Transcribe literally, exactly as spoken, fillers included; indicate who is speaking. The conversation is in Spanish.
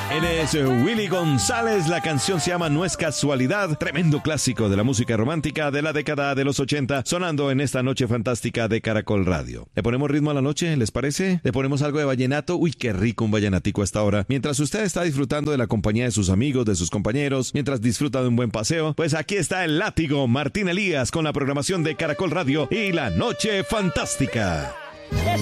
Speaker 1: Él es Willy González, la canción se llama No es casualidad, tremendo clásico de la música romántica de la década de los ochenta, sonando en esta noche fantástica de Caracol Radio. ¿Le ponemos ritmo a la noche, les parece? ¿Le ponemos algo de vallenato? Uy, qué rico un vallenatico a esta hora. Mientras usted está disfrutando de la compañía de sus amigos, de sus compañeros, mientras disfruta de un buen paseo, pues aquí está el látigo Martín Elías con la programación de Caracol Radio y la noche fantástica.